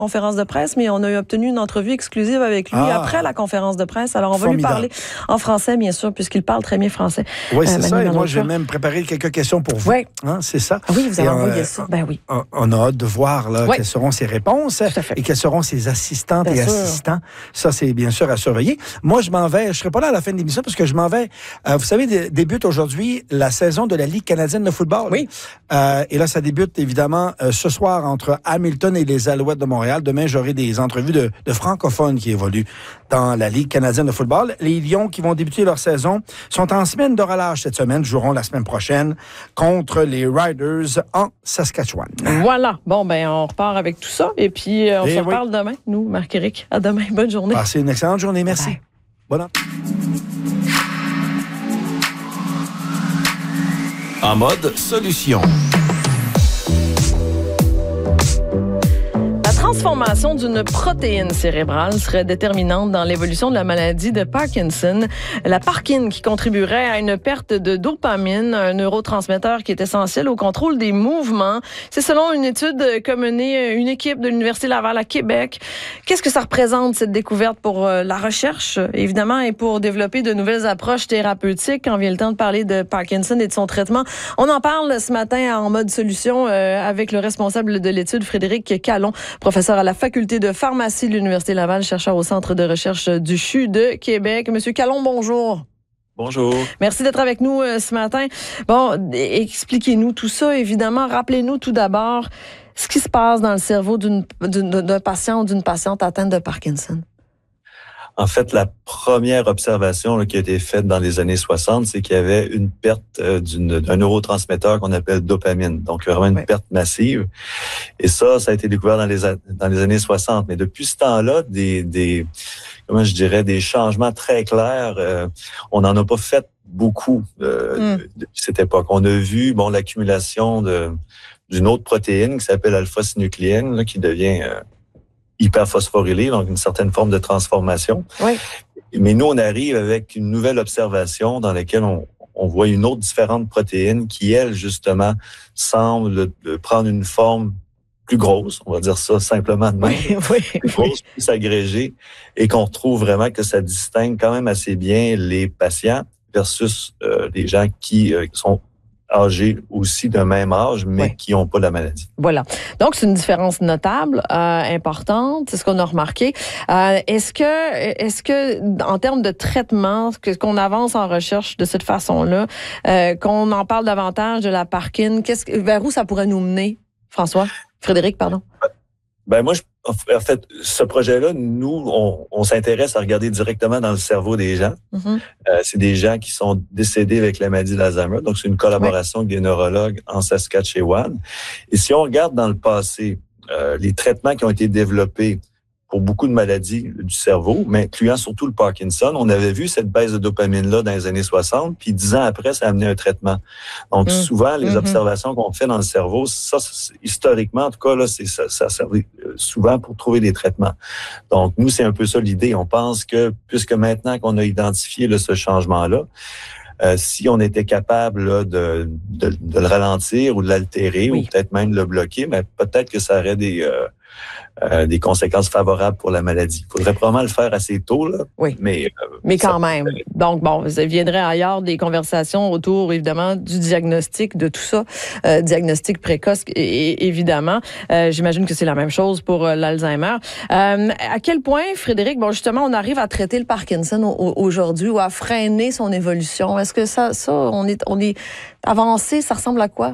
conférence de presse, mais on a obtenu une entrevue exclusive avec lui après la conférence de presse. Alors, on va lui parler en français, bien sûr, puisqu'il parle très bien français. Oui, c'est ça. Et moi, je vais même préparer quelques questions pour vous. Oui. Hein, c'est ça. Ah oui, vous avez envoyé ça. Ben oui. On a hâte de voir là, quelles seront ses réponses et quelles seront ses assistantes et assistants. Ça, c'est bien sûr à surveiller. Moi, je m'en vais. Je ne serai pas là à la fin de l'émission parce que je m'en vais. Vous savez, débute aujourd'hui la saison de la Ligue canadienne de football. Oui. Et là, ça débute évidemment ce soir entre Hamilton et les Alouettes de Montréal. Demain, j'aurai des entrevues de francophones qui évoluent dans la Ligue canadienne de football. Les Lions qui vont débuter leur saison sont en semaine de relâche cette semaine, joueront la semaine prochaine contre les Riders en Saskatchewan. Voilà. Bon, ben on repart avec tout ça et puis on se reparle demain, nous, Marc-Éric. À demain. Bonne journée. Passez une excellente journée. Merci. Bye. Bonne. En mode solution. La transformation d'une protéine cérébrale serait déterminante dans l'évolution de la maladie de Parkinson. La Parkin qui contribuerait à une perte de dopamine, un neurotransmetteur qui est essentiel au contrôle des mouvements. C'est selon une étude qu'a menée une équipe de l'Université Laval à Québec. Qu'est-ce que ça représente, cette découverte, pour la recherche, évidemment, et pour développer de nouvelles approches thérapeutiques quand vient le temps de parler de Parkinson et de son traitement? On en parle ce matin en mode solution avec le responsable de l'étude, Frédéric Callon, professeur à la Faculté de pharmacie de l'Université Laval, chercheur au Centre de recherche du CHU de Québec. Monsieur Callon, bonjour. Bonjour. Merci d'être avec nous ce matin. Bon, expliquez-nous tout ça, évidemment. Rappelez-nous tout d'abord ce qui se passe dans le cerveau d'un patient ou d'une patiente atteinte de Parkinson. En fait, la première observation qui a été faite dans les années 60, c'est qu'il y avait une perte d'un neurotransmetteur qu'on appelle dopamine. Donc, vraiment une perte massive. Et ça a été découvert dans les années 60. Mais depuis ce temps-là, des changements très clairs, on n'en a pas fait beaucoup depuis cette époque. On a vu, l'accumulation d'une autre protéine qui s'appelle alpha-synucléine, là, qui devient hyperphosphorylée, donc une certaine forme de transformation. Oui. Mais nous, on arrive avec une nouvelle observation dans laquelle on voit une autre différente protéine qui, elle, justement, semble prendre une forme plus grosse, on va dire ça simplement de même, plus grosse, plus agrégée, et qu'on retrouve vraiment que ça distingue quand même assez bien les patients versus les gens qui sont âgés aussi d'un même âge, mais qui n'ont pas la maladie. Voilà. Donc, c'est une différence notable, importante, c'est ce qu'on a remarqué. Est-ce que, en termes de traitement, qu'on avance en recherche de cette façon-là, qu'on en parle davantage de la Parkin, vers où ça pourrait nous mener, Frédéric, pardon? Moi, en fait, ce projet-là, nous, on s'intéresse à regarder directement dans le cerveau des gens. Mm-hmm. C'est des gens qui sont décédés avec la maladie d'Alzheimer. Donc, c'est une collaboration avec des neurologues en Saskatchewan. Et si on regarde dans le passé, les traitements qui ont été développés pour beaucoup de maladies du cerveau, mais incluant surtout le Parkinson, on avait vu cette baisse de dopamine-là dans les années 60, puis 10 ans après, ça a amené un traitement. Donc, souvent, les observations qu'on fait dans le cerveau, ça, historiquement, en tout cas, là, ça servait souvent pour trouver des traitements. Donc, nous, c'est un peu ça l'idée. On pense que, puisque maintenant qu'on a identifié ce changement-là, si on était capable là, de le ralentir ou de l'altérer, ou peut-être même de le bloquer, mais peut-être que ça aurait des conséquences favorables pour la maladie. Il faudrait probablement le faire assez tôt, là. Oui. Mais quand même. Donc, ça viendrait ailleurs des conversations autour, évidemment, du diagnostic, de tout ça. Diagnostic précoce, évidemment. J'imagine que c'est la même chose pour l'Alzheimer. À quel point, Frédéric, justement, on arrive à traiter le Parkinson aujourd'hui ou à freiner son évolution? Est-ce que ça on est avancé, ça ressemble à quoi?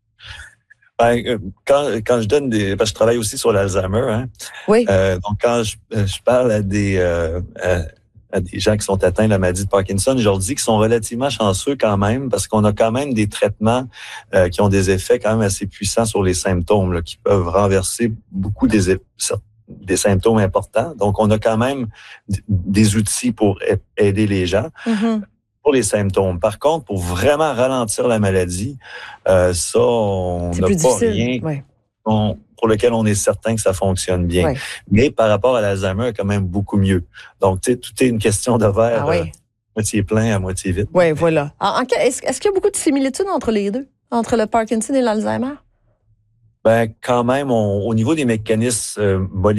Quand je donne parce que je travaille aussi sur l'Alzheimer, hein. Oui. Donc quand je parle à des gens qui sont atteints de la maladie de Parkinson, je leur dis qu'ils sont relativement chanceux quand même, parce qu'on a quand même des traitements qui ont des effets quand même assez puissants sur les symptômes, là, qui peuvent renverser beaucoup des symptômes importants. Donc on a quand même des outils pour aider les gens. Mm-hmm. Pour les symptômes. Par contre, pour vraiment ralentir la maladie, ça, on n'a pas rien pour lequel on est certain que ça fonctionne bien. Oui. Mais par rapport à l'Alzheimer, quand même beaucoup mieux. Donc, tu sais, tout est une question de verre moitié plein à moitié vide. Oui, voilà. Est-ce qu'il y a beaucoup de similitudes entre les deux, entre le Parkinson et l'Alzheimer? Quand même, au niveau des mécanismes moléculaires,